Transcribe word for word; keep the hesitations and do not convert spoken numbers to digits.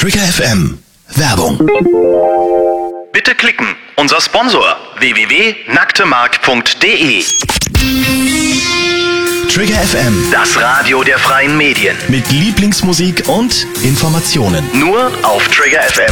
Trigger F M. Werbung. Bitte klicken. Unser Sponsor w w w punkt nacktemark punkt d e. Trigger F M. Das Radio der freien Medien. Mit Lieblingsmusik und Informationen. Nur auf Trigger F M